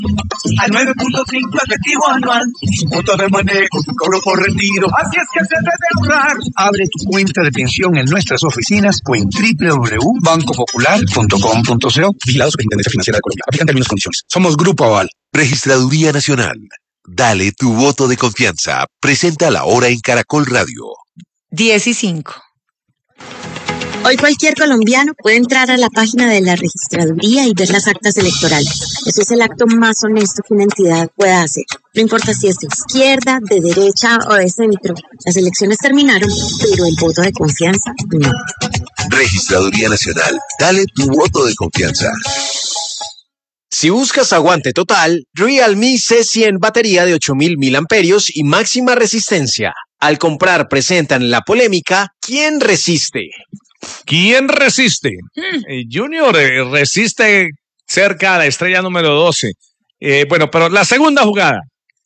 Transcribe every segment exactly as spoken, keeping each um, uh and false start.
A nueve punto cinco efectivo anual. Su cuota de manejo, su cobro por retiro. Así es que se debe ahorrar. Abre tu cuenta de pensión en nuestras oficinas o en doble u doble u doble u punto banco popular punto com punto co. Vigilado Superintendencia Financiera de Colombia. Aplican términos y condiciones. Somos Grupo Aval. Registraduría Nacional. Dale tu voto de confianza. Presenta la hora en Caracol Radio. diez y cinco. Hoy cualquier colombiano puede entrar a la página de la registraduría y ver las actas electorales. Eso es el acto más honesto que una entidad pueda hacer. No importa si es de izquierda, de derecha o de centro. Las elecciones terminaron, pero el voto de confianza no. Registraduría Nacional. Dale tu voto de confianza. Si buscas aguante total, Realme C cien batería de ocho mil miliamperios y máxima resistencia. Al comprar presentan la polémica ¿quién resiste? ¿Quién resiste? Hmm. Eh, Junior eh, resiste cerca a la estrella número doce. Eh, bueno, pero la segunda jugada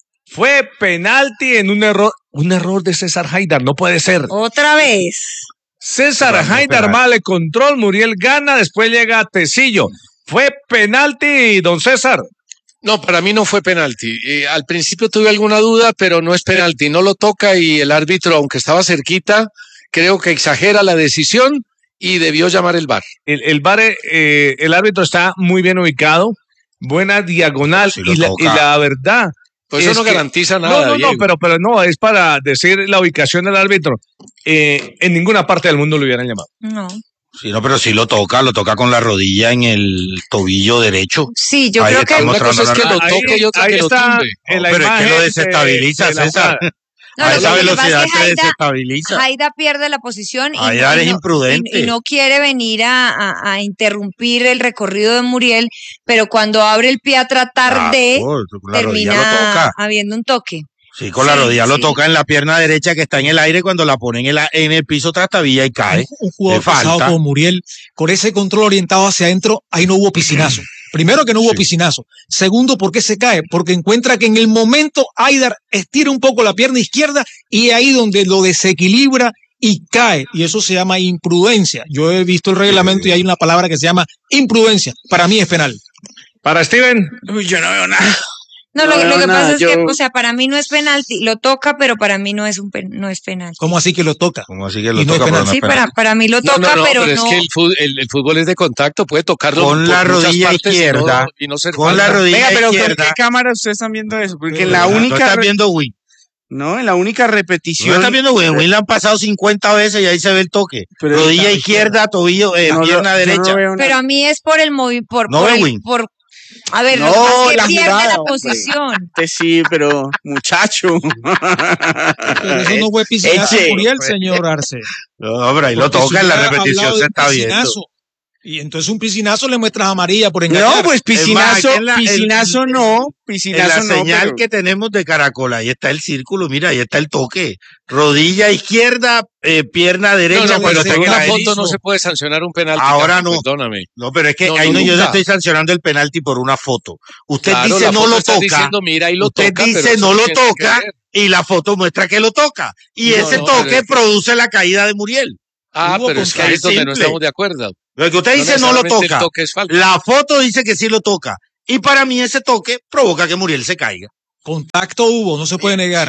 fue penalti en un error, un error de César Haidar, no puede ser. Otra vez. César Haidar mal el control, Muriel gana, después llega Tecillo. ¿Fue penalti, don César? No, para mí no fue penalti. Eh, al principio tuve alguna duda, pero no es penalti. No lo toca y el árbitro, aunque estaba cerquita, creo que exagera la decisión y debió llamar el V A R. El, el V A R, eh, el árbitro está muy bien ubicado, buena diagonal si y, la, y la verdad. Pues eso no que, garantiza nada. No, no, Diego. no, pero, pero no, es para decir la ubicación del árbitro. Eh, en ninguna parte del mundo lo hubieran llamado. No. Sí, no, pero sí lo toca, lo toca con la rodilla en el tobillo derecho. Sí, yo ahí creo que una cosa es que lo toque ahí, y otra que lo tumbe. No, pero es que lo desestabiliza, de, de César. No, a esa velocidad es que se Haida, desestabiliza. Haida pierde la posición y, Haida no, es y, no, imprudente. y, y no quiere venir a, a, a interrumpir el recorrido de Muriel, pero cuando abre el pie a tratar ah, de, oh, termina habiendo un toque. Sí, con sí, la rodilla sí. lo toca en la pierna derecha que está en el aire cuando la pone en el, en el piso trastabilla y cae. Un jugador pasado como Muriel, con ese control orientado hacia adentro, ahí no hubo piscinazo. Primero que no hubo sí. piscinazo. Segundo, ¿por qué se cae? Porque encuentra que en el momento Haidar estira un poco la pierna izquierda y ahí donde lo desequilibra y cae. Y eso se llama imprudencia. Yo he visto el reglamento y hay una palabra que se llama imprudencia. Para mí es penal. Para Steven. Uy, yo no veo nada. No, lo, no, lo que nada, pasa yo... es que, o sea, para mí no es penalti, lo toca, pero para mí no es un pen, no es penalti. ¿Cómo así que lo toca? ¿Cómo así que lo y toca? No es sí, para, para mí lo toca, no, no, no, pero, pero no. es que el fútbol, el, el fútbol es de contacto, puede tocarlo con la rodilla izquierda. Y no, y no ser con la rodilla Venga, pero izquierda. ¿con qué cámara ustedes están viendo eso? Porque en la no, única... No estás viendo Win. No, en la única repetición... No estás viendo Win. Win la han pasado cincuenta veces y ahí se ve el toque. Pero rodilla izquierda, tobillo, eh, no, pierna no, derecha. No pero a mí es por el movimiento, por, no por, ve el, Win. por A ver, no, lo que la pierde jugada, la posición. Pues, sí, pero muchacho. Pero eso no fue piscinazo Muriel, señor Arce. No, hombre, ahí lo toca en la repetición, se está viendo. Y entonces un piscinazo le muestras amarilla por engañar. No, pues piscinazo, es más, la, piscinazo el, no, piscinazo en la no, señal pero... que tenemos de Caracol, ahí está el círculo, mira, ahí está el toque. Rodilla izquierda, eh, pierna derecha. No, no, pero en una foto no se puede sancionar un penalti. Ahora no. Perdóname. No, pero es que no, ahí no, no yo ya estoy sancionando el penalti por una foto. Usted claro, dice no lo toca. Diciendo, mira, y lo usted toca, dice pero no lo toca y la foto muestra que lo toca. Y no, ese no, toque es... produce la caída de Muriel. Ah, pero es que ahí es donde no estamos de acuerdo. Lo que usted dice no, no lo toca. La foto dice que sí lo toca. Y para mí ese toque provoca que Muriel se caiga. Contacto hubo, no se puede negar.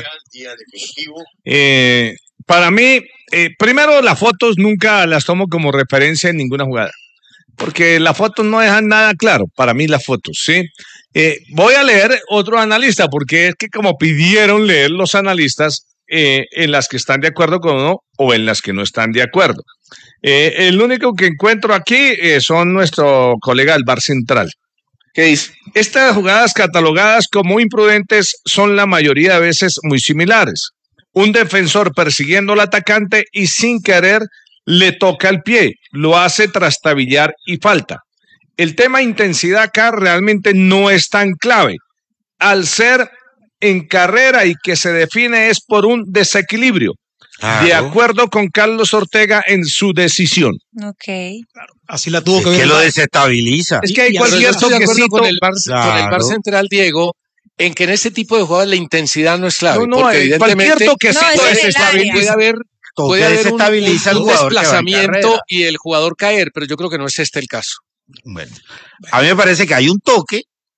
Eh, para mí, eh, primero las fotos nunca las tomo como referencia en ninguna jugada. Porque las fotos no dejan nada claro. Para mí las fotos, ¿sí? Eh, voy a leer otro analista, porque es que como pidieron leer los analistas, Eh, en las que están de acuerdo con uno o en las que no están de acuerdo. Eh, el único que encuentro aquí eh, son nuestro colega del V A R Central. ¿Qué dice? Estas jugadas catalogadas como imprudentes son la mayoría de veces muy similares. Un defensor persiguiendo al atacante y sin querer le toca el pie, lo hace trastabillar y falta. El tema intensidad acá realmente no es tan clave. Al ser en carrera y que se define es por un desequilibrio, claro. De acuerdo con Carlos Ortega en su decisión. Ok. Claro, así la tuvo es que ver. que lo desestabiliza. Es que hay cualquier toquecito con el V A R, claro. Con el V A R Central, Diego, en que en este tipo de jugadas la intensidad no es clave. No, no, porque evidentemente cualquier toquecito no, desestabiliza. Puede haber, puede haber desestabiliza un, un, un al jugador desplazamiento y el jugador caer, pero yo creo que no es este el caso. Bueno, a mí me parece que hay un toque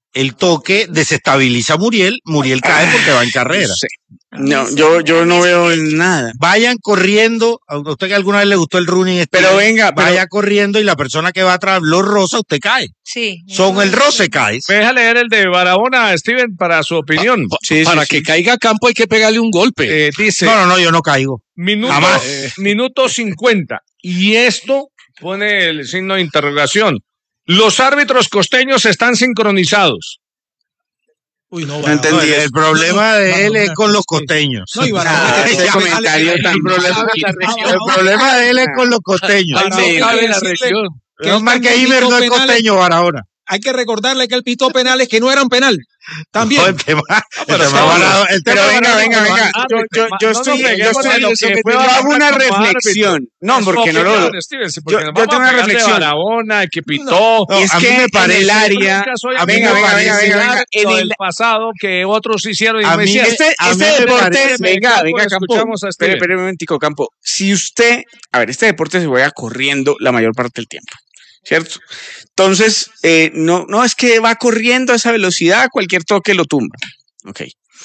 el toque desestabiliza a Muriel, Muriel cae porque va en carrera. No, yo, yo no veo nada. Vayan corriendo, a usted que alguna vez le gustó el running, pero venga, vaya pero... corriendo y la persona que va atrás lo roza, usted cae. Sí. Son el roce cae. Deja leer el de Barahona, Steven, para su opinión. Pa, pa, sí, para sí, que sí. caiga a campo hay que pegarle un golpe. Eh, dice. No, no, no, yo no caigo. Minuto, eh, minuto cincuenta. Y esto pone el signo de interrogación. Los árbitros costeños están sincronizados. Uy, no, no entendí. No, el problema no, no, de él no, es con los costeños. No, Iván, ah, ese ya, comentario el, el, problema, el problema de él es con los costeños. Sí, la región. No más que Iber no es costeño para ahora. Hay que recordarle que él pitó penales que no eran penal. También. No, el tema, el pero, tema balado, el tema pero venga, venga, venga. Yo, yo, yo estoy, yo estoy, yo, estoy, yo hago una reflexión. No, porque no lo. Yo, yo tengo una reflexión. Barahona, que pitó. No, es que me parece el área. Venga, venga, venga, venga. En el pasado que otros hicieron. A mí este, este deporte, venga, venga, Campo. Espere, espere un momentico, Campo. Si usted, a ver, este deporte se juega corriendo la mayor parte del tiempo. ¿Cierto? Entonces, eh, no, no es que va corriendo a esa velocidad, cualquier toque lo tumba. Ok.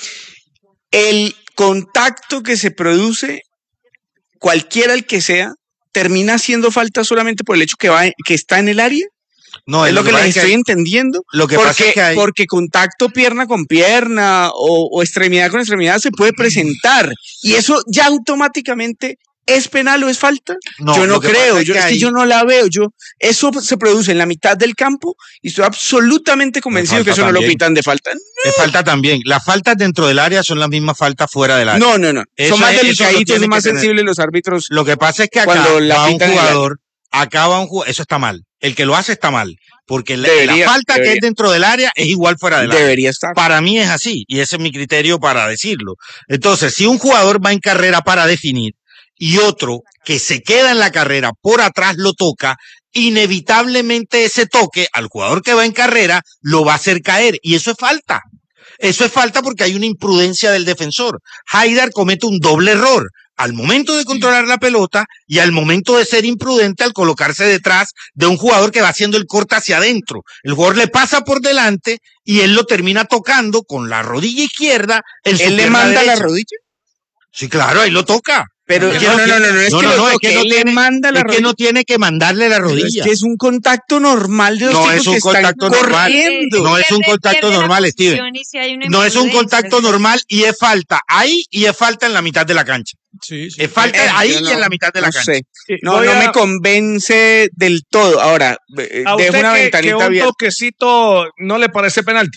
El contacto que se produce, cualquiera el que sea, termina haciendo falta solamente por el hecho que va, que está en el área. No, es lo, lo que, que les estoy hay, entendiendo. Lo que porque, pasa es que hay... porque contacto pierna con pierna o, o extremidad con extremidad se puede presentar. Y eso ya automáticamente ¿es penal o es falta? No, yo no creo, es, yo, que, es que yo no la veo. Yo, eso se produce en la mitad del campo y estoy absolutamente convencido que eso también. No lo pitan de falta. No. Es falta también. Las faltas dentro del área son las mismas faltas fuera del área. No, no, no. Eso son más delicaditos, son más sensibles los árbitros. Lo que pasa es que acá cuando la va un jugador, acá va un jugador, eso está mal. El que lo hace está mal. Porque debería, la falta debería. que es dentro del área es igual fuera del área. Debería estar. Para mí es así y ese es mi criterio para decirlo. Entonces, si un jugador va en carrera para definir y otro que se queda en la carrera por atrás lo toca, inevitablemente ese toque al jugador que va en carrera lo va a hacer caer y eso es falta. Eso es falta porque hay una imprudencia del defensor. Haidar comete un doble error al momento de controlar la pelota y al momento de ser imprudente al colocarse detrás de un jugador que va haciendo el corte hacia adentro. El jugador le pasa por delante y él lo termina tocando con la rodilla izquierda. En su ¿Él le manda derecha. La rodilla? Sí, claro, ahí lo toca. Pero no, no, no, no, no, no, es no, que, no, no, es que no tiene, manda la es que no tiene que mandarle la rodilla. Es que es un contacto normal de los no tipos es un que contacto están normal. corriendo. No es un contacto normal, Steven. Si no es un contacto normal y es falta ahí y es falta en la mitad de la cancha. Sí, sí. Es falta eh, ahí no, y en la mitad de la no cancha. Sé. No, no a... me convence del todo. Ahora, dejo una que, ventanita que un abierta. toquecito no le parece penalti.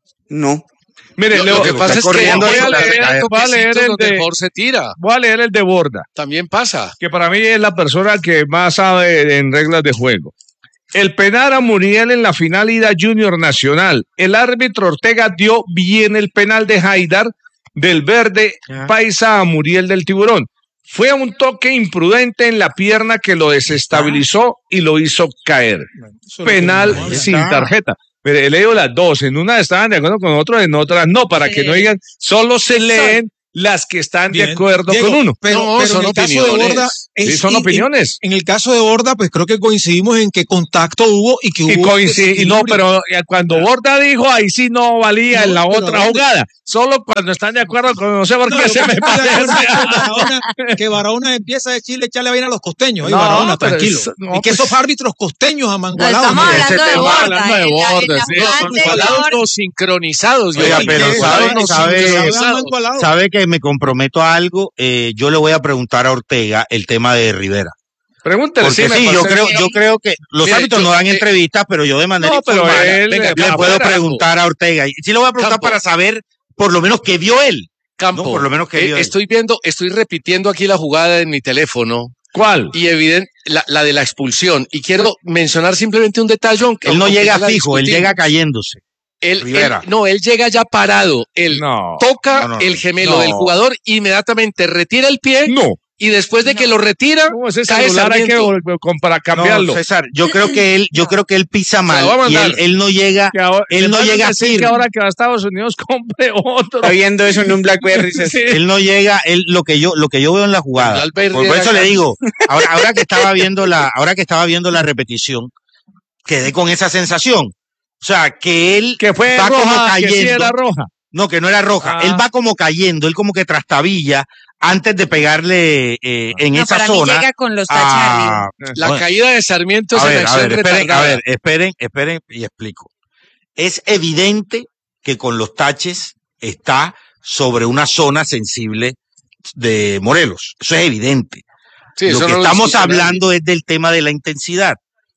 No. Mire, lo, lo, lo que pasa es que voy a leer, voy a leer el de mejor se tira. Voy a leer el de Borda. También pasa. Que para mí es la persona que más sabe en reglas de juego. El penal a Muriel en la final ida Junior Nacional. El árbitro Ortega dio bien el penal de Haidar del Verde ah. Paisa a Muriel del Tiburón. Fue un toque imprudente en la pierna que lo desestabilizó ah. y lo hizo caer. Penal sin tarjeta. Pero he leído las dos, en una estaban de acuerdo con otro, en otras no, para sí. que no digan, solo se leen las que están Bien. de acuerdo Diego, con uno. Pero, no, pero son en el opiniones. Caso de Borda, es, sí, son opiniones. En, en el caso de Borda, pues creo que coincidimos en que contacto hubo y que y hubo. Y no, pero cuando Borda dijo, ahí sí no valía no, en la otra jugada. Solo cuando están de acuerdo con, no sé por qué no, se me parece. Que Barahona empieza a decirle, echarle vaina a los costeños. No, Ay, Barahona, tranquilo. Es, no, y que pues, esos árbitros costeños amangualados. No, estamos hablando de Borda. Hablando de Borda, sí. Los sincronizados. Oiga, pero sabe, sabe, sabe que me comprometo a algo. Eh, yo le voy a preguntar a Ortega el tema de Rivera. Pregúntale, Porque sí, sí yo creo, yo creo que los Mire, árbitros no dan eh, entrevistas, pero yo de manera no, informal él, venga, le puedo Campo. preguntar a Ortega. Y sí le voy a preguntar Campo. para saber por lo menos qué vio él. Campo, ¿no? Por lo menos qué vio eh, estoy él. viendo, estoy repitiendo aquí la jugada en mi teléfono. ¿Cuál? Y evidente, la, la de la expulsión. Y quiero mencionar simplemente un detalle. Aunque, él no llega fijo, él llega cayéndose. Él, él, no, él llega ya parado. Él no, toca no, no, el gemelo no. del jugador, inmediatamente retira el pie. No. Y después de que lo retira, no, ese celular hay que para cambiarlo. No, César, yo creo que él, yo creo que él pisa mal y él, él no llega, ahora, él no llega a que ahora que va a Estados Unidos compre otro. Está viendo eso en un BlackBerry. Sí. Él no llega, él lo que yo, lo que yo veo en la jugada. Por, por eso le digo, ahora, ahora que estaba viendo la, ahora que estaba viendo la repetición, quedé con esa sensación. O sea, que él que fue va roja, como cayendo. Que sí era roja. No, que no era roja. Ah. Él va como cayendo, él como que trastabilla antes de pegarle eh, en no, esa para zona. Mí llega con los taches a... arriba. La bueno, caída de Sarmiento es a en ver, a acción ver, esperen, retardada. a ver, esperen, esperen y explico. Es evidente que con los taches está sobre una zona sensible de Morelos. Eso es evidente. Sí, lo eso que no estamos discute nadie. hablando es del tema de la intensidad.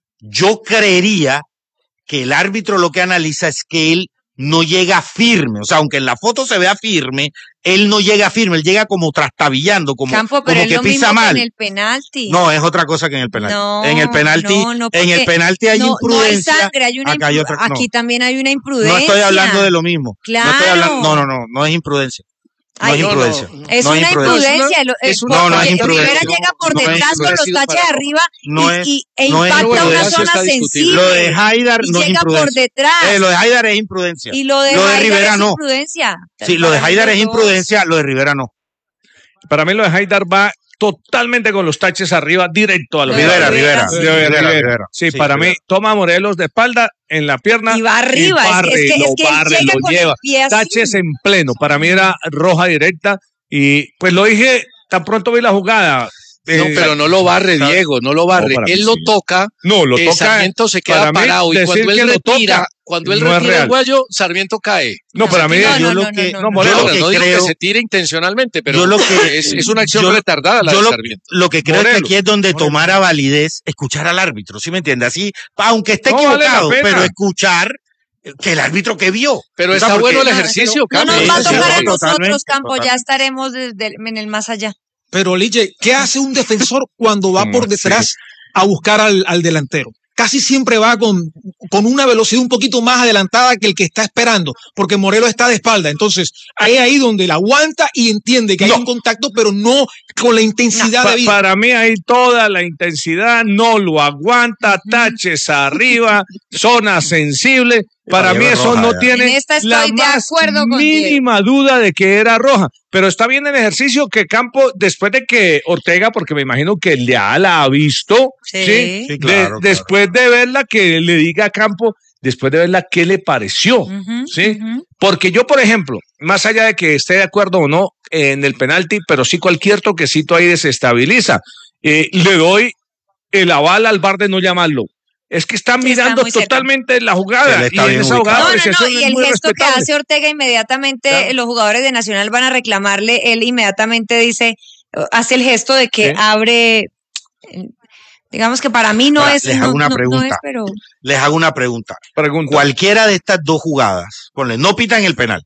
Yo creería que el árbitro lo que analiza es que él no llega firme, o sea, aunque en la foto se vea firme, él no llega firme, él llega como trastabillando, como, Campo, pero como es que lo pisa mismo mal. Que en el penalti. No, es otra cosa que en el penalti. No, en el penalti, no, no, en el penalti hay no, imprudencia. No hay sangre, hay una acá hay otra, no. Aquí también hay una imprudencia. No estoy hablando de lo mismo. Claro. No, estoy hablando, no, no, no, no es imprudencia. No Ay, es imprudencia. No, no. Es no una es imprudencia. Es una, no, no es imprudencia. Rivera llega por no detrás con los taches arriba no y, es, y, e no impacta es una zona sensible. Lo de Haidar y no es llega imprudencia. por detrás. Eh, lo de Haidar es imprudencia. Y lo de, lo de Haidar Rivera es no. imprudencia. Sí, lo de Haidar es imprudencia, lo de Rivera no. Para mí lo de Haidar va totalmente con los taches arriba, directo a los Rivera, Rivera, Rivera, Rivera, Rivera. Rivera. Sí, Sí, para Rivera. mí toma a Morelos de espalda en la pierna y va arriba. y barre, es, es que, lo es que él barre, llega lo con lleva. el pie así. Taches en pleno. Para mí era roja directa y pues lo dije tan pronto vi la jugada. No, eh, pero no lo barre, Diego, no lo barre. No, él mí lo sí. toca. No, lo eh, toca. Sarmiento se queda para mí, parado y decir cuando él que lo retira, toca, cuando él no es retira real. el guayo, Sarmiento cae. No, para mí no, yo no, lo no, que no, no, no, Morelos, yo lo que no digo creo- que se tire intencionalmente, pero yo lo que- es, es una acción yo- retardada la yo de lo, Sarmiento. lo que creo Morelos. es que aquí es donde Morelos. tomara validez escuchar al árbitro, ¿sí me entiende? Así, aunque esté No vale la equivocado, pena. pero escuchar que el árbitro que vio. Pero O sea, está porque- bueno el ejercicio, No Campo. nos va a Sí, sí, tocar a sí, nosotros, totalmente, Campo, ya totalmente. estaremos desde el- en el más allá. Pero, Liche, ¿qué hace un defensor cuando va ¿Cómo por así? detrás a buscar al, al delantero? Casi siempre va con, con una velocidad un poquito más adelantada que el que está esperando, porque Morelos está de espalda. Entonces, ahí ahí donde la aguanta y entiende que No. hay un contacto, pero no con la intensidad Pa- de vida. para mí hay toda la intensidad, no lo aguanta, taches arriba, zona sensible. Para Para mí mí es eso roja, no ya. tiene En esta estoy la de más acuerdo con mínima duda de que era roja. Pero está bien el ejercicio que Campo, después de que Ortega, porque me imagino que ya la ha visto, Sí. ¿sí? Sí, De- claro, claro. después de verla, que le diga a Campo, después de verla, ¿qué le pareció? Ujú, ¿Sí? ujú. Porque yo, por ejemplo, más allá de que esté de acuerdo o no en el penalti, pero sí cualquier toquecito ahí desestabiliza. Eh, le doy el aval al V A R de no llamarlo. Es que está Sí, está mirando muy cerca. totalmente la Él jugada y está en bien esa jugada ubicado. No, no, apreciación no, y es el muy gesto que respetable. hace Ortega inmediatamente, Claro. los jugadores de Nacional van a reclamarle, él inmediatamente dice, hace el gesto de que Sí. abre, eh, digamos que para mí no Ahora, es, les no, hago una no- no pregunta. es, pero Les hago una pregunta. Pregunta. Cualquiera de estas dos jugadas, ponle, no pitan el penal,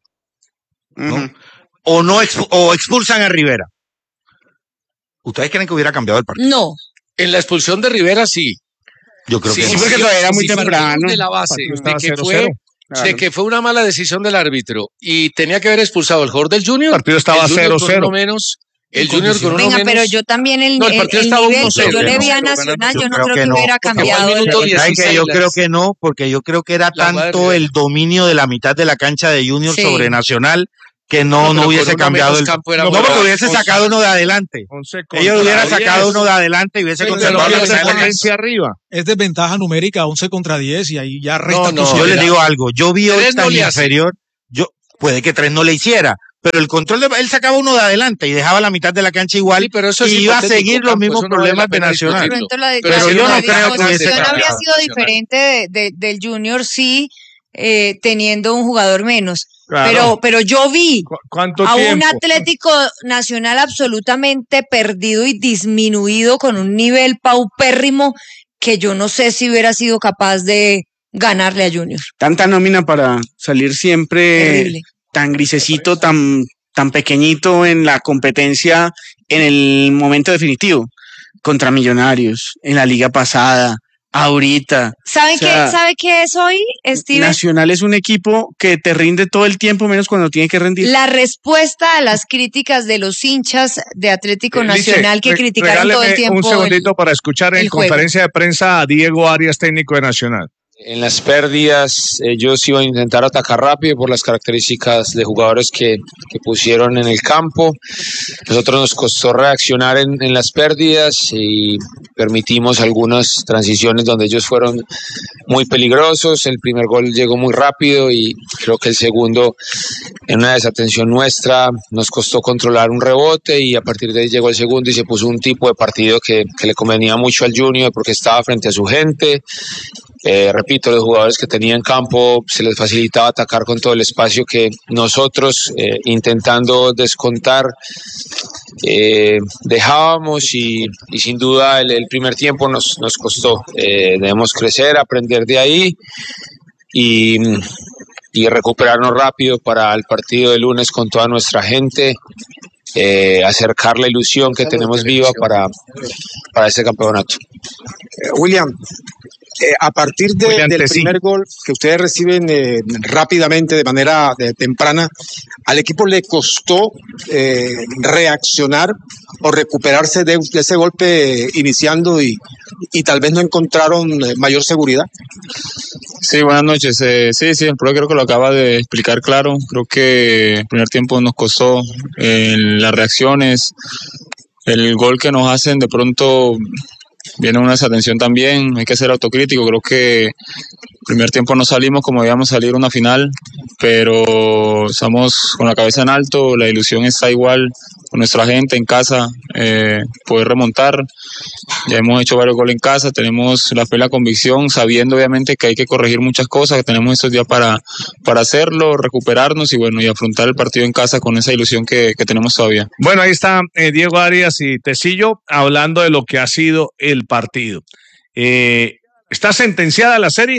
¿no? Ujú. O no expu- o expulsan a Rivera. ¿Ustedes creen que hubiera cambiado el partido? no. En la expulsión de Rivera sí. Yo creo Sí, que sí, no. porque todavía era muy si partimos temprano. de la base Partido de estaba que, cero fue, cero. Claro. de que fue una mala decisión del árbitro y tenía que haber expulsado al jugador del Junior. El partido estaba el Junior cero con cero. uno menos. El Junior con uno Venga, menos. pero yo también el, No, el el, partido el estaba nivel uno que cero, yo le uno vi a cero, Nacional, ganando. yo no Yo creo creo que, que no, hubiera porque fue al cambiado. minuto el- diez. ¿Saben qué? Yo dieciséis. creo que no, porque yo creo que era La jugada de tanto Rivera. el dominio de la mitad de la cancha de Junior Sí. sobre Nacional que No, no, pero no con hubiese uno cambiado menos el Campo era no, bueno. porque hubiese sacado uno de adelante. once Ellos contra hubieran diez. sacado uno de adelante y hubiese Pero conservado lo la hubiese mitad de la sacado. cancha. Potencia arriba. Es desventaja numérica once contra diez y ahí ya resta No, no, Yo posibilidad. les digo algo, yo vi hoy Tres no tan le hace. inferior, yo puede que tres no le hiciera, pero el control de él sacaba uno de adelante y dejaba la mitad de la cancha igual Sí, pero eso es y iba a hipotético, seguir los Campo, mismos eso no vale problemas la de pena Nacional. Pero, discutirlo. entonces la, Pero la- yo no la creo que disposición hubiese habría cambiado. sido diferente de, de- del Junior, sí, eh, teniendo un jugador menos. Claro. Pero, pero yo vi ¿Cu- ¿Cuánto a un tiempo? Atlético Nacional absolutamente perdido y disminuido con un nivel paupérrimo que yo no sé si hubiera sido capaz de ganarle a Junior. Tanta nómina para salir siempre Terrible. tan grisecito, tan, tan pequeñito en la competencia en el momento definitivo. Contra Millonarios, en la liga pasada, ahorita. ¿Saben O sea, qué, ¿sabe qué es hoy, Steven? Nacional es un equipo que te rinde todo el tiempo menos cuando tiene que rendir. La respuesta a las críticas de los hinchas de Atlético Eh, Lice, Nacional que re- criticaron todo el regáleme tiempo. un segundito el- para escuchar en el juego. conferencia de prensa a Diego Arias, técnico de Nacional. En las pérdidas, ellos iban a intentar atacar rápido por las características de jugadores que, que pusieron en el campo. Nosotros nos costó reaccionar en, en las pérdidas y permitimos algunas transiciones donde ellos fueron muy peligrosos. El primer gol llegó muy rápido y creo que el segundo, en una desatención nuestra, nos costó controlar un rebote y a partir de ahí llegó el segundo y se puso un tipo de partido que, que le convenía mucho al Junior porque estaba frente a su gente. Eh, repito, los jugadores que tenían campo se les facilitaba atacar con todo el espacio que nosotros eh, intentando descontar eh, dejábamos y, y sin duda el, el primer tiempo nos, nos costó. Eh, debemos crecer, aprender de ahí y, y recuperarnos rápido para el partido de lunes con toda nuestra gente. Eh, acercar la ilusión que tenemos viva para, para ese campeonato. Eh, William, eh, a partir de, William, del sí. primer gol que ustedes reciben eh, rápidamente, de manera de, temprana, ¿al equipo le costó eh, reaccionar o recuperarse de, de ese golpe iniciando y, y tal vez no encontraron eh, mayor seguridad? Sí, buenas noches. Eh, sí, sí, el profe creo que lo acaba de explicar claro. Creo que el primer tiempo nos costó eh, las reacciones, el gol que nos hacen de pronto viene una desatención también, hay que ser autocrítico. Creo que el primer tiempo no salimos como debíamos salir una final, pero estamos con la cabeza en alto, la ilusión está igual con nuestra gente en casa, eh, poder remontar. Ya hemos hecho varios goles en casa, tenemos la fe y la convicción, sabiendo obviamente que hay que corregir muchas cosas, que tenemos estos días para, para hacerlo, recuperarnos y bueno, y afrontar el partido en casa con esa ilusión que, que tenemos todavía. Bueno, ahí está eh, Diego Arias y Tecillo hablando de lo que ha sido el partido. Eh, ¿Está sentenciada la serie?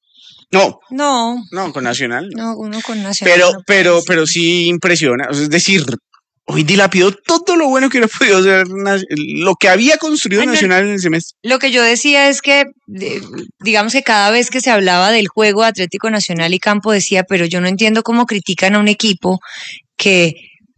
No. No. No, con Nacional. No, uno con Nacional. Pero, no pero, pero sí impresiona. Es decir, hoy dilapidó todo lo bueno que hubiera podido hacer, lo que había construido Ay, no, Nacional en el semestre. Lo que yo decía es que, de- digamos que cada vez que se hablaba del juego de Atlético Nacional y Campo decía, pero yo no entiendo cómo critican a un equipo que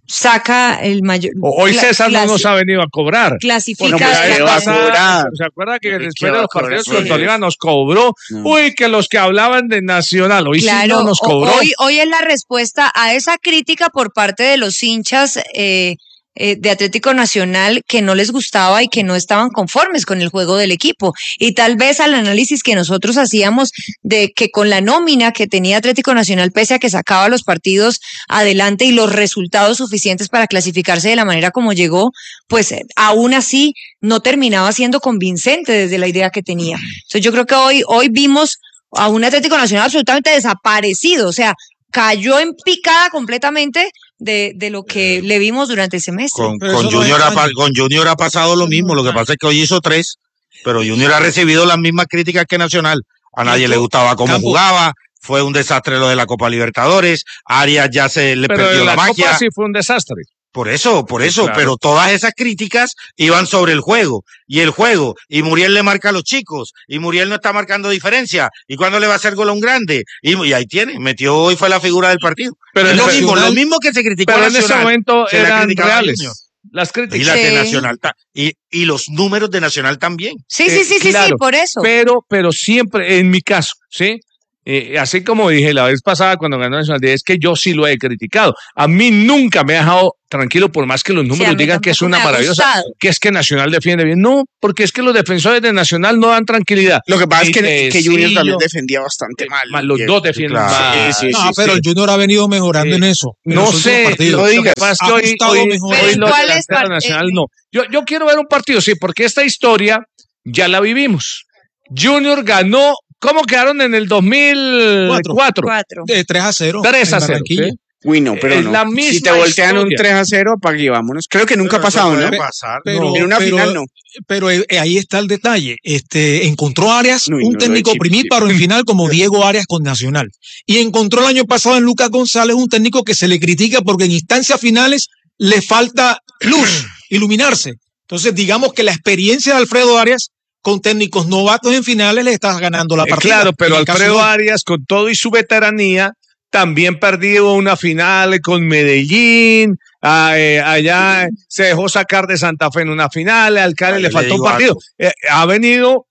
saca el mayor... Hoy cla- César no clasi- nos ha venido a cobrar. Clasifica... Bueno, pues, de ¿qué la pasa? manera- ¿Se acuerda que ¿Qué después va de a los cobrar partidos por con eso? Tolima nos cobró? Uy, que los que hablaban de Nacional, hoy sí Claro, no nos o- cobró. hoy, hoy es la respuesta a esa crítica por parte de los hinchas eh, eh, de Atlético Nacional que no les gustaba y que no estaban conformes con el juego del equipo. Y tal vez al análisis que nosotros hacíamos de que con la nómina que tenía Atlético Nacional, pese a que sacaba los partidos adelante y los resultados suficientes para clasificarse de la manera como llegó, pues eh, aún así no terminaba siendo convincente desde la idea que tenía. Entonces yo creo que hoy, hoy vimos a un Atlético Nacional absolutamente desaparecido, o sea, cayó en picada completamente de, de lo que le vimos durante el semestre. Con, con Junior ha, pa- con Junior ha pasado lo mismo, lo que pasa es que hoy hizo tres, pero Junior ha recibido las mismas críticas que Nacional. A nadie le gustaba cómo Campo. jugaba, fue un desastre lo de la Copa Libertadores, Arias ya se le Pero perdió en la, la magia. Copa sí fue un desastre. Por eso, por Sí, eso, claro. pero todas esas críticas iban sobre el juego, y el juego, y Muriel le marca a los chicos, y Muriel no está marcando diferencia, y cuando le va a hacer gol a un grande, y, y ahí tiene, metió hoy fue la figura del partido. Pero es en lo el mismo, Nacional- lo mismo que se criticó Pero a en ese Nacional, momento se le eran criticaba a reales. Junior. Las Y críticas. las de Sí. Nacional, ta- y, y los números de Nacional también. Sí, sí, Eh, sí, sí, sí, claro, por eso. Pero, pero siempre, en mi caso, ¿sí? Eh, así como dije la vez pasada cuando ganó Nacional, es que yo sí lo he criticado. A mí nunca me ha dejado tranquilo, por más que los Sí, números a mí digan que es tampoco una me ha maravillosa, gustado. que es que Nacional defiende bien. No, porque es que los defensores de Nacional no dan tranquilidad. Lo que pasa es Ni que, que Junior Tecillo, también defendía bastante mal. más los Diego. dos defienden claro. mal. Sí, sí, No, sí, pero sí. el Junior ha venido mejorando en eso. en No los últimos sé, partidos. lo digas. Lo que pasa es que Ha hoy, gustado hoy, mejor. hoy Pero los ¿cuál es delanteros par- Nacional eh, no. Yo, yo quiero ver un partido, sí, porque esta historia ya la vivimos. Junior ganó, ¿cómo quedaron en el dos mil cuatro? Cuatro. De tres a cero. tres a en cero. Barranquilla. ¿sí? Uy, no, pero Es no. la Si misma te voltean un historia. tres a cero, apague y vámonos. Creo que nunca ha pasado, ¿no? Puede pasar. Pero, En una pero- final no. pero eh, ahí está el detalle. Este, encontró Arias Uy, un no, técnico lo de Chip, primíparo en final como Diego Arias con Nacional. Y encontró el año pasado en Lucas González un técnico que se le critica porque en instancias finales le falta luz, iluminarse. Entonces, digamos que la experiencia de Alfredo Arias con técnicos novatos en finales le está ganando la Eh, partida. claro, pero En el caso Alfredo de hoy. Arias, con todo y su veteranía, también perdió una final con Medellín. ah, eh, allá se dejó sacar de Santa Fe en una final. Al Cali Ay, le yo le faltó un digo partido. algo. Eh, ha venido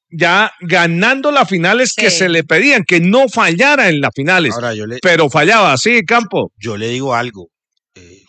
ya ganando las finales sí. que se le pedían, que no fallara en las finales. Ahora, yo le, pero fallaba, sí, Campo. Yo le digo algo. Eh,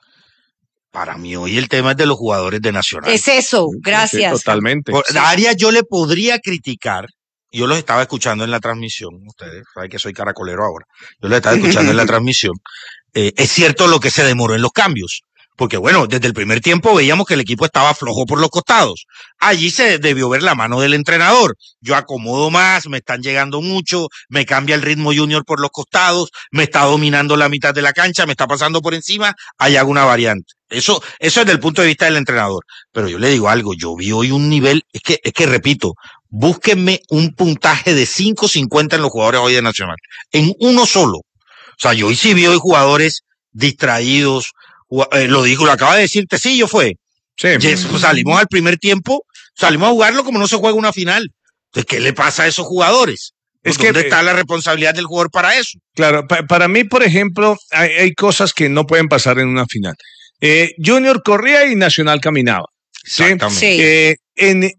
para mí hoy el tema es de los jugadores de Nacional. Es eso, gracias. Sí, totalmente. Por, a Arias yo le podría criticar. Yo los estaba escuchando en la transmisión. Ustedes saben que soy caracolero ahora. Yo los estaba escuchando en la transmisión. Eh, es cierto lo que se demoró en los cambios. Porque bueno, desde el primer tiempo veíamos que el equipo estaba flojo por los costados. Allí se debió ver la mano del entrenador. Yo acomodo más, me están llegando mucho, me cambia el ritmo Junior por los costados, me está dominando la mitad de la cancha, me está pasando por encima, ahí hago una variante. Eso, eso es desde el punto de vista del entrenador. Pero yo le digo algo, yo vi hoy un nivel, es que, es que repito, búsquenme un puntaje de cinco cincuenta en los jugadores hoy de Nacional. En uno solo. O sea, yo hoy sí vi hoy jugadores distraídos. Eh, lo dijo, lo acaba de decir Tecillo, fue. Sí. Yes, pues salimos al primer tiempo, salimos a jugarlo como no se juega una final. Entonces, ¿qué le pasa a esos jugadores? Es ¿Dónde que, está la responsabilidad del jugador para eso? Claro, pa para mí, por ejemplo, hay, hay cosas que no pueden pasar en una final. Eh, Junior corría y Nacional caminaba. Exactamente. ¿Sí? Eh, en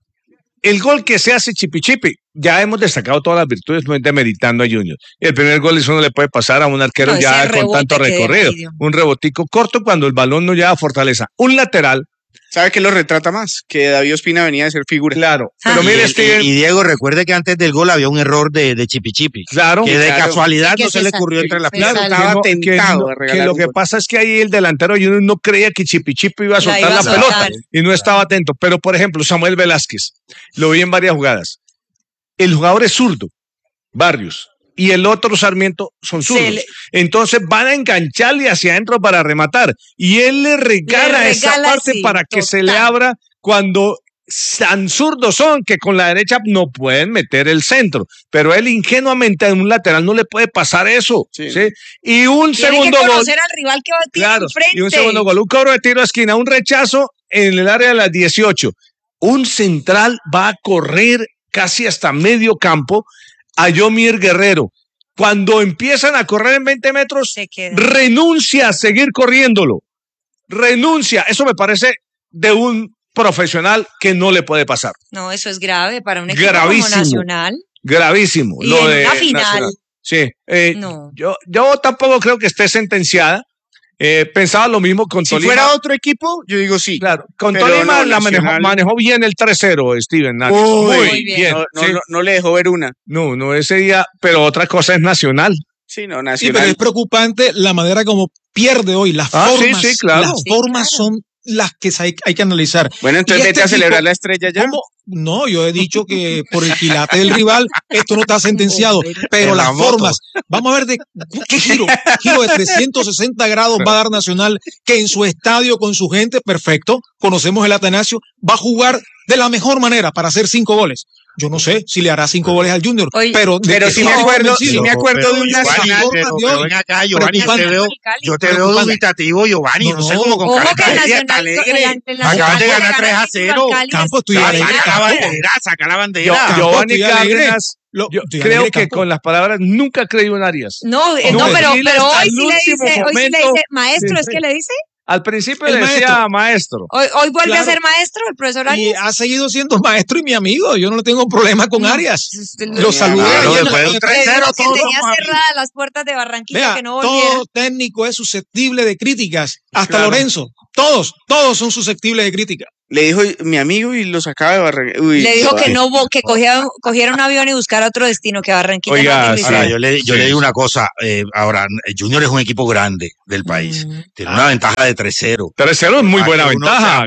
el gol que se hace chipi chipi, ya hemos destacado todas las virtudes, no demeritando a Junior. El primer gol eso no le puede pasar a un arquero no, ya con tanto recorrido. Un rebotico corto cuando el balón no lleva fortaleza. Un lateral. ¿Sabe qué lo retrata más? Que David Ospina venía de ser figura. Claro. Ah, pero mire, Steven. Y, y Diego, recuerde que antes del gol había un error de, de Chipi Chipi. Claro. Que de claro. casualidad no se le ocurrió entre las piernas. Claro, estaba que no, tentado que, a regalar que lo que gol. pza es que ahí el delantero Junior no creía que Chipi Chipi iba a soltar la, iba a la soltar. pelota y no estaba atento. Pero, por ejemplo, Samuel Velázquez, lo vi en varias jugadas. El jugador es zurdo, Barrios, y el otro Sarmiento son zurdos. Le... Entonces van a engancharle hacia adentro para rematar. Y él le regala, le regala esa parte sí, para que total. se le abra cuando tan zurdos son que con la derecha no pueden meter el centro. Pero él ingenuamente en un lateral no le puede pasar eso. Sí. ¿sí? Y un Tiene segundo que gol. conocer al rival que tiene claro, enfrente. Y un segundo gol, un cobro de tiro a esquina, un rechazo en el área de las dieciocho. Un central va a correr casi hasta medio campo a Yomir Guerrero. Cuando empiezan a correr en veinte metros, renuncia a seguir corriéndolo. Renuncia. Eso me parece de un profesional que no le puede pasar. No, eso es grave para un equipo gravísimo, como Nacional. Gravísimo. Y lo en de una final. Nacional. Sí. Eh, no. yo, yo tampoco creo que esté sentenciada. Eh, pensaba lo mismo con si Tolima. Si fuera otro equipo, yo digo sí. Claro, con Tolima no, la manejó, manejó bien el tres cero, Steven. Muy, muy bien. bien. No, no, ¿sí? no, no le dejó ver una. No, no ese día, pero otra cosa es Nacional. Sí, no, Nacional. Sí, pero es preocupante la manera como pierde hoy. Las ah, formas, sí, sí, claro. las sí, formas claro. son las que hay, hay que analizar. Bueno, entonces vete este a celebrar tipo, la estrella ya. ¿Cómo? No, yo he dicho que por el quilate del rival esto no está sentenciado, pero las formas, vamos a ver de qué giro, giro de trescientos sesenta grados va a dar Nacional, que en su estadio con su gente, perfecto, conocemos el Atanasio, va a jugar de la mejor manera para hacer cinco goles. Yo no sé si le hará cinco goles al Junior, Oye, pero, pero sí me acuerdo, sí me acuerdo de un Nacional. Pero ven acá, Giovanni, yo te veo, yo te veo dubitativo, Giovanni, no, no sé cómo con cara de alegre. Acabas de ganar tres a cero. Campo, estoy alegre. Saca la bandera, saca la bandera. Giovanni Cárdenas. Lo, yo creo que campo. Con las palabras nunca creí en Arias. No, no, no pero, pero hoy, sí le dice, hoy sí le dice, maestro, sí, ¿es que le dice? Al principio le decía maestro. Hoy, hoy vuelve claro. a ser maestro el profesor Arias. Y ha seguido siendo maestro y mi amigo. Yo no tengo problema con Arias. No, Lo saludé. Claro, después de un tres cero, que tenía cerradas las puertas de Barranquilla. Vea, que no volviera. Todo técnico es susceptible de críticas. Hasta claro. Lorenzo. Todos, todos son susceptibles de críticas. Le dijo mi amigo y lo sacaba de Barranquilla. Uy, le dijo que no que cogiera, cogiera un avión y buscara otro destino, que Barranquilla. Oiga, no ahora, yo le, yo sí. le digo una cosa. Eh, ahora, Junior es un equipo grande del país. Mm. Tiene ah. una ventaja de tres cero. tres cero es muy buena ventaja.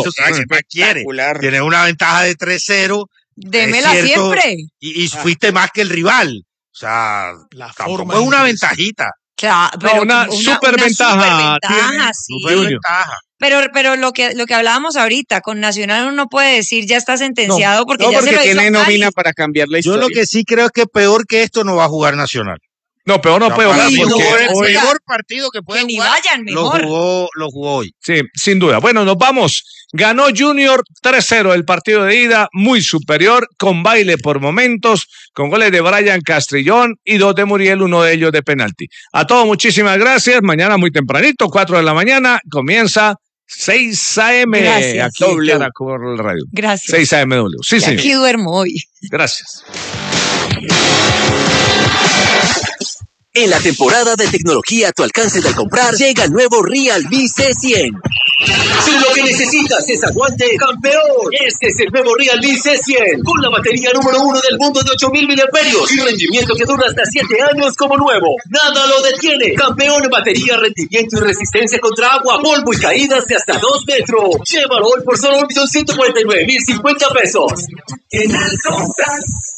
Quiere. Tiene una ventaja de tres cero. Démela siempre. Y, y ah. fuiste más que el rival. O sea, la tampoco es una ventajita. Claro, pero no, una, una super una ventaja. Superventaja, sí. Superventaja. Pero, pero lo que lo que hablábamos ahorita, con Nacional uno no puede decir ya está sentenciado no, porque no, ya porque se lo hizo tiene nómina para cambiar la historia. Yo lo que sí creo es que peor que esto no va a jugar Nacional. No, peor no, no peor. Porque no, el hoy, mejor partido que puede que jugar, ni vayan mejor. Lo jugó, lo jugó hoy. Sí, sin duda. Bueno, nos vamos. Ganó Junior tres cero el partido de ida, muy superior, con baile por momentos, con goles de Brian Castrillón y dos de Muriel, uno de ellos de penalti. A todos muchísimas gracias. Mañana muy tempranito, cuatro de la mañana, comienza seis A M Gracias. aquí en Caracol Radio. Gracias. seis A M W. Sí, Y señor. aquí duermo hoy. Gracias. En la temporada de tecnología a tu alcance al comprar, llega el nuevo Realme C cien. Si lo que necesitas es aguante, campeón, este es el nuevo Realme C cien, con la batería número uno del mundo de ocho mil miliamperios y rendimiento que dura hasta siete años como nuevo. Nada lo detiene. Campeón en batería, rendimiento y resistencia contra agua, polvo y caídas de hasta dos metros. Llévalo hoy por solo un millón ciento cuarenta y nueve mil cincuenta pesos. En el compras.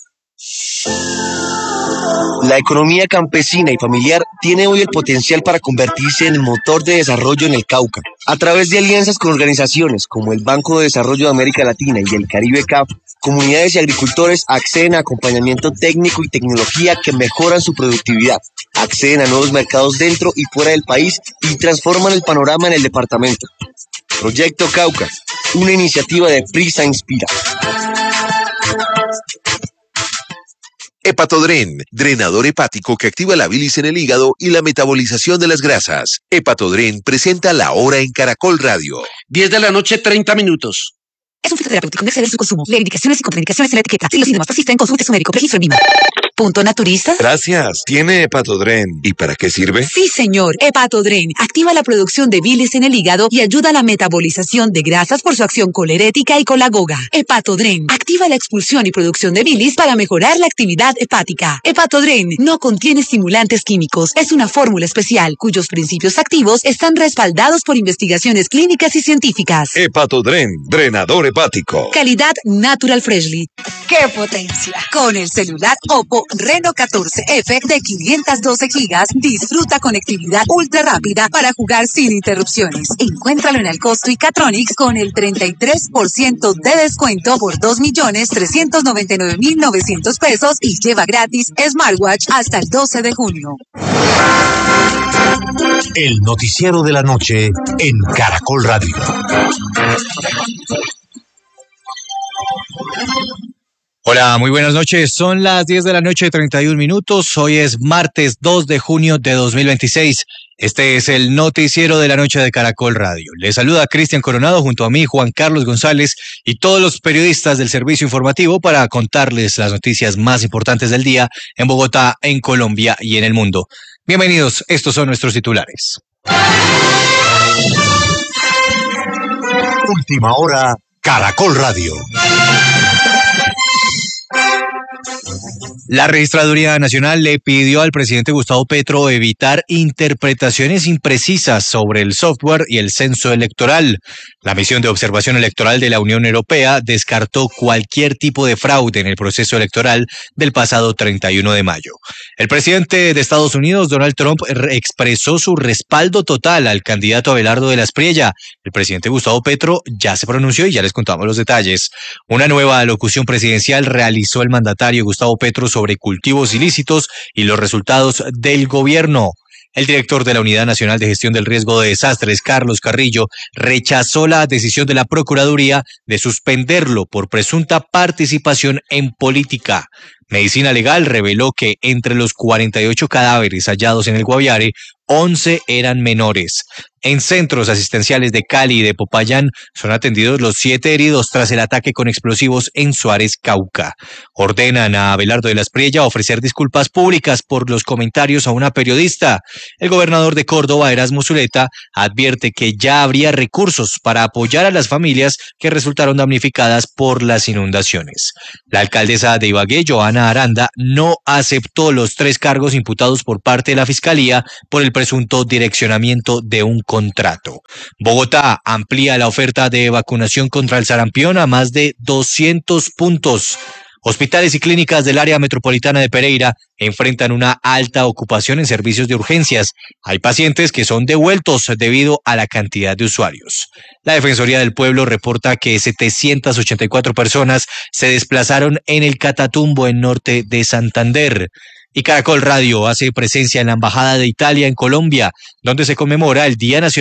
La economía campesina y familiar tiene hoy el potencial para convertirse en el motor de desarrollo en el Cauca. A través de alianzas con organizaciones como el Banco de Desarrollo de América Latina y el Caribe C A F, comunidades y agricultores acceden a acompañamiento técnico y tecnología que mejoran su productividad, acceden a nuevos mercados dentro y fuera del país y transforman el panorama en el departamento. Proyecto Cauca, una iniciativa de Prisa Inspira. Hepatodren, drenador hepático que activa la bilis en el hígado y la metabolización de las grasas. Hepatodren presenta La Hora en Caracol Radio. diez de la noche, treinta minutos. Es un fitoterapéutico, no exceder su consumo. Lee indicaciones y contraindicaciones en la etiqueta. Si los síntomas persisten, consulte a su médico. Registro en Vima. ¿Punto naturista? Gracias. ¿Tiene Hepatodren? ¿Y para qué sirve? Sí, señor. Hepatodren activa la producción de bilis en el hígado y ayuda a la metabolización de grasas por su acción colerética y colagoga. Hepatodren activa la expulsión y producción de bilis para mejorar la actividad hepática. Hepatodren no contiene estimulantes químicos. Es una fórmula especial cuyos principios activos están respaldados por investigaciones clínicas y científicas. Hepatodren, drenador hepático. Calidad Natural Freshly. ¡Qué potencia! Con el celular Oppo Reno catorce F de quinientos doce gigas, disfruta conectividad ultra rápida para jugar sin interrupciones. Encuéntralo en Alcosto y Catronics con el treinta y tres por ciento de descuento por dos millones trescientos noventa y nueve mil novecientos pesos y lleva gratis smartwatch hasta el doce de junio. El noticiero de la noche en Caracol Radio. Hola, muy buenas noches. Son las diez de la noche, treinta y un minutos. Hoy es martes dos de junio de dos mil veintiséis. Este es el noticiero de la noche de Caracol Radio. Les saluda Cristian Coronado junto a mí, Juan Carlos González y todos los periodistas del servicio informativo para contarles las noticias más importantes del día en Bogotá, en Colombia y en el mundo. Bienvenidos, estos son nuestros titulares. Última hora, Caracol Radio. La Registraduría Nacional le pidió al presidente Gustavo Petro evitar interpretaciones imprecisas sobre el software y el censo electoral. La misión de observación electoral de la Unión Europea descartó cualquier tipo de fraude en el proceso electoral del pasado treinta y uno de mayo. El presidente de Estados Unidos, Donald Trump, expresó su respaldo total al candidato Abelardo de la Espriella. El presidente Gustavo Petro ya se pronunció y ya les contamos los detalles. Una nueva alocución presidencial realizó el mandatario Gustavo Petro sobre cultivos ilícitos y los resultados del gobierno. El director de la Unidad Nacional de Gestión del Riesgo de Desastres, Carlos Carrillo, rechazó la decisión de la Procuraduría de suspenderlo por presunta participación en política. Medicina Legal reveló que entre los cuarenta y ocho cadáveres hallados en el Guaviare, once eran menores. En centros asistenciales de Cali y de Popayán son atendidos los siete heridos tras el ataque con explosivos en Suárez, Cauca. Ordenan a Abelardo de la Espriella ofrecer disculpas públicas por los comentarios a una periodista. El gobernador de Córdoba, Erasmo Zuleta, advierte que ya habría recursos para apoyar a las familias que resultaron damnificadas por las inundaciones. La alcaldesa de Ibagué, Joana Aranda, no aceptó los tres cargos imputados por parte de la Fiscalía por el presunto direccionamiento de un contrato. Bogotá amplía la oferta de vacunación contra el sarampión a más de doscientos puntos. Hospitales y clínicas del área metropolitana de Pereira enfrentan una alta ocupación en servicios de urgencias. Hay pacientes que son devueltos debido a la cantidad de usuarios. La Defensoría del Pueblo reporta que setecientas ochenta y cuatro personas se desplazaron en el Catatumbo en norte de Santander. Y Caracol Radio hace presencia en la Embajada de Italia en Colombia, donde se conmemora el Día Nacional